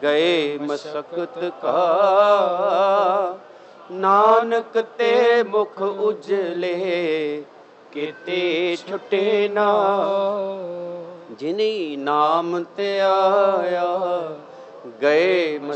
ਗਏ ਮਸਕਤ ਕਾ। ਨਾਨਕ ਤੇ ਮੁਖ ਉਜਲੇ ਕਿਤੇ ਛੁਟੇ ਨਾ। ਜਿਨੀ ਨਾਮ ਤੇ ਆਇਆ ਗਏ